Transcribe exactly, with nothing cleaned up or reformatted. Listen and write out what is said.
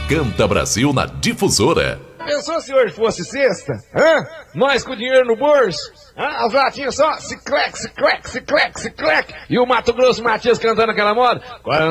Canta Brasil na Difusora. Pensou se hoje fosse sexta? Hã? Nós com dinheiro no bolso? Hã? As latinhas só, se clec, se clec, se clec, se clec. E o Mato Grosso Matias cantando aquela moda.